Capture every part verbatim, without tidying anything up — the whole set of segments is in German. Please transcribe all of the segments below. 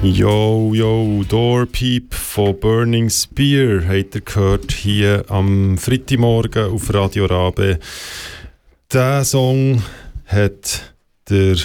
Yo, yo, Doorpeep von Burning Spear habt ihr gehört hier am Freitagmorgen auf Radio Rabe. Diesen Song hat der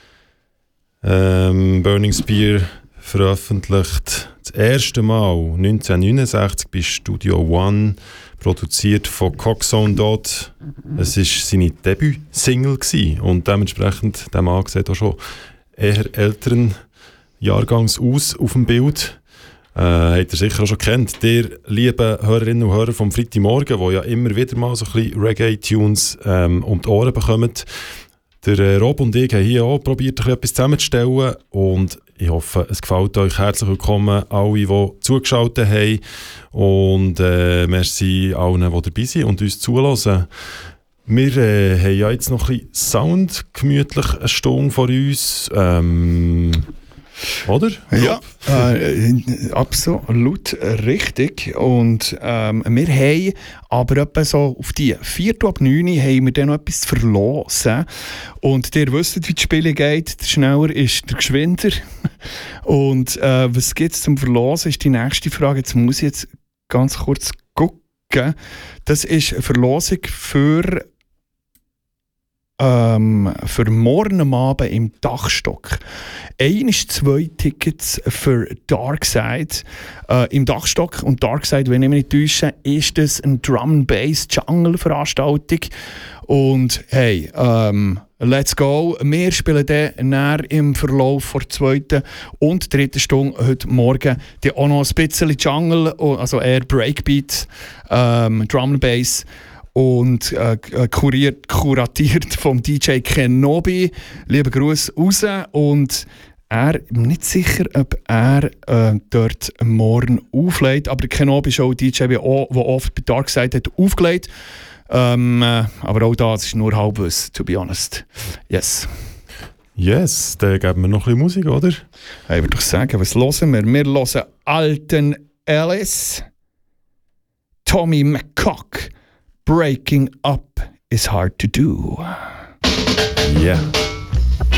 ähm, Burning Spear veröffentlicht das erste Mal neunzehnhundertneunundsechzig bei Studio One, produziert von Coxsone Dodd. Es war seine Debüt-Single gewesen und dementsprechend, der Mann sieht auch schon eher älteren Jahrgangs aus auf dem Bild. Äh, habt ihr sicher auch schon kennt. Ihr lieben Hörerinnen und Hörer vom Freitagmorgen, die ja immer wieder mal so ein bisschen Reggae-Tunes ähm, um die Ohren bekommen. Der äh, Rob und ich haben hier auch probiert, etwas zusammenzustellen und ich hoffe, es gefällt euch. Herzlich willkommen alle, die zugeschaltet haben und äh, merci allen, die dabei sind und uns zuhören. Wir äh, haben ja jetzt noch ein bisschen Sound, gemütlich eine Stunde vor uns. Ähm, Oder? Ja, äh, absolut richtig. Und ähm, wir haben aber etwa so auf die vierte ab neun haben wir dann noch etwas zu verlosen. Und ihr wisst, wie das Spiel geht. Der Schneller ist der Geschwinder. Und äh, was gibt es zum Verlosen, ist die nächste Frage. Jetzt muss ich jetzt ganz kurz gucken. Das ist eine Verlosung für... Ähm, für morgen am Abend im Dachstock. Ein ist zwei Tickets für Darkside äh, im Dachstock. Und Darkside, wenn ich mich nicht täusche, ist das eine Drum-and-Bass-Jungle-Veranstaltung. Und hey, ähm, let's go. Wir spielen dann näher im Verlauf der zweiten und dritten Stunde heute Morgen die auch noch ein bisschen Jungle, also eher Breakbeat, ähm, Drum-and-Bass. Und äh, kuriert, kuratiert vom D J Kenobi. Liebe Grüße raus. Und er, ich bin nicht sicher, ob er äh, dort morgen auflegt. Aber Kenobi ist auch ein D J, der oft bei Darkside hat aufgelegt. Ähm, äh, aber auch das ist nur halbwiss, to be honest. Yes. Yes, dann geben wir noch ein bisschen Musik, oder? Ich würde doch sagen, was hören wir? Wir hören Alton Ellis, Tommy McCock. Breaking up is hard to do. Yeah.